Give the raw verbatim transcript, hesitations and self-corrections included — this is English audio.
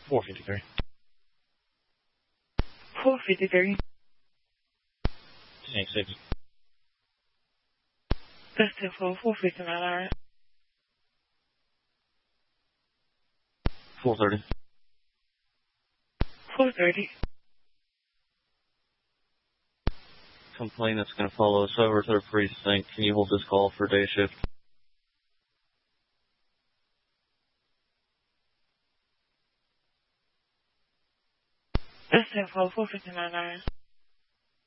four fifty-three. four fifty-three. Tank six. That's ten four, four fifty-nine, alright. four thirty. four thirty. Complaint that's going to follow us over third precinct. Can you hold this call for day shift? That's ten four, four fifty-nine, alright.